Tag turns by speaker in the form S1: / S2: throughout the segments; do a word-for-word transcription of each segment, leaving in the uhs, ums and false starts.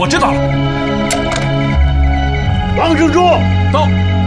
S1: 我知道了。
S2: 王正柱
S1: 到。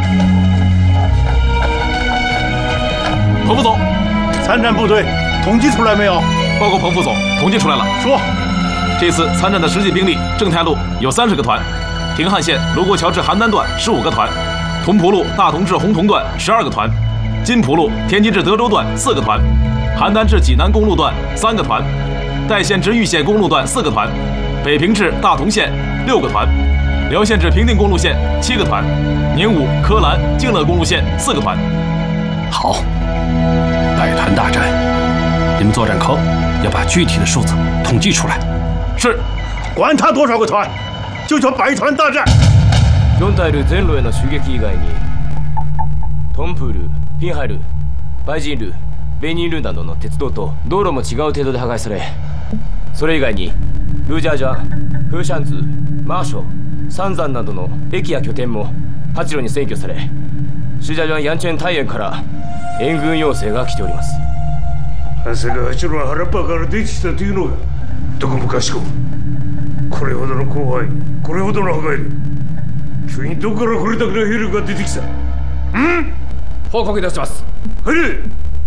S1: 彭副总，
S2: 参战部队统计出来没有？
S1: 报告彭副总，统计出来了。
S2: 说，
S1: 这次参战的实际兵力，正太路有三十个团，平汉线卢沟桥至邯郸段十五个团，同蒲路大同至洪洞段十二个团，金蒲路天津至德州段四个团，邯郸至济南公路段三个团，代县至玉县公路段四个团，北平至大同县六个团，辽县至平定公路线七个团，宁武、柯兰、静乐公路线四个团。
S3: 好，百团大战，你们作战科要把具体的数字统计出来。
S1: 是，
S2: 管他多少个团，就叫百团大战。
S4: よん隊ル全路への襲撃以外にトンプール、ピンハイル、バイジンル、ベイニンルなどの鉄道と道路も違う程度で破壊され、それ以外にルージャージャン、フーシャンズ、マーショ、三山などの駅や拠点も八路に占拠され、シュジャジャンヤンチェン大園から援軍要請が来ております。
S2: 長谷川八郎は原っぱから出てきたというのがどこもかしこもこれほどの広範囲、これほどの破壊力、急にどこからこれだけの兵力が出てきた。ん？
S4: 報告いたします。
S2: はい。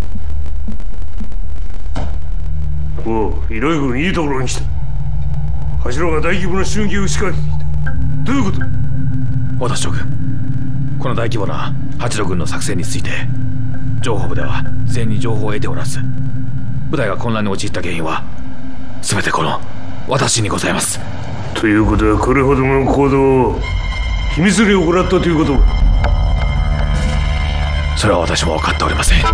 S2: おう、依頼軍いいところに来た。八郎が大規模な襲撃を仕掛けてきた。どういうこと？
S3: 和田将軍、この大規模な八路軍の作戦について情報部では事前に情報を得ておらず、部隊が混乱に陥った原因は全てこの私にございます。
S2: ということはこれほどの行動を秘密裏に行ったということか？
S3: それは私も分かっておりません。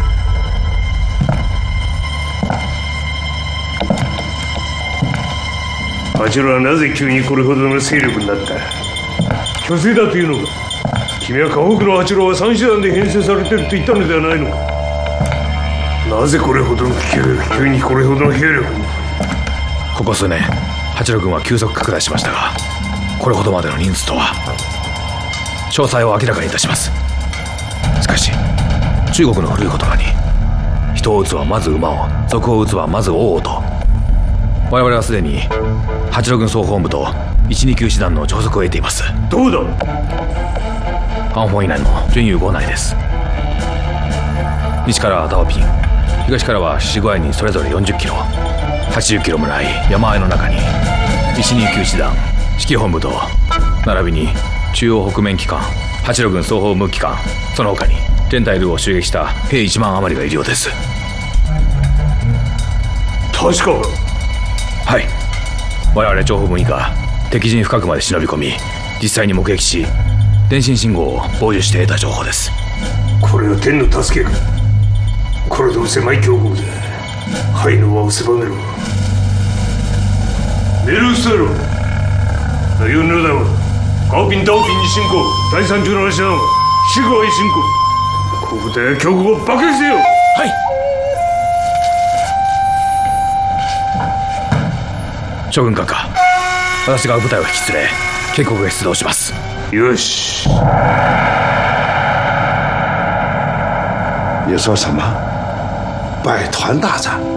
S2: 八郎はなぜ急にこれほどの勢力になった？虚勢だというのか？君は河北の八郎は三師団で編成されてると言ったのではないのか？なぜこれほどの急にこれほどの兵力に？
S3: ここ数年八路軍は急速拡大しましたが、これほどまでの人数とは。詳細を明らかにいたします。しかし中国の古い言葉に、人を撃つはまず馬を、賊を撃つはまず王をと、我々はすでに八路軍総本部といちにきゅう師団の上属を得ています。
S2: どうだ？
S3: 半本以内の準友号内です。西からはダオピン、東からはシグアイにそれぞれよんじゅっキロ、はちじゅっキロもない山あいの中にいちにきゅう師団指揮本部と、並びに中央北面機関、八路軍総本部機関、その他に全体ルーを襲撃した兵いちまん余りがいるようです。
S2: 確かか？
S3: はい、我々情報部以下敵陣深くまで忍び込み、実際に目撃し電信信号を傍受して得た情報です。
S2: これは天の助けか？これで狭い強国で灰の輪を狭めろ。メルウステロライオンヌダム高品ダオピンに進行、第三十七師団はシグアイ進行、ここで強国を爆撃せよ。
S3: はい。将軍閣下、私が部隊を引き連れ建国へ出動します。
S2: よし。
S5: 你说什么？百团大战？